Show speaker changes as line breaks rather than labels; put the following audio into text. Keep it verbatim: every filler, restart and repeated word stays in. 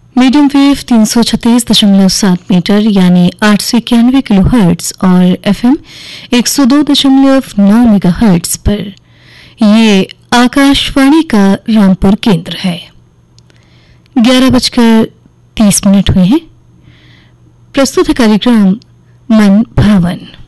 Medium wave तीन सौ छत्तीस दशमलव सात मीटर यानी आठ सौ इक्यानवे किलो हर्ट्ज और एफएम एक सौ दो दशमलव नौ मेगा हर्ट्ज पर ये आकाशवाणी का रामपुर केंद्र है। ग्यारह बजकर तीस मिनट हुए हैं। प्रस्तुत है कार्यक्रम मन भावन।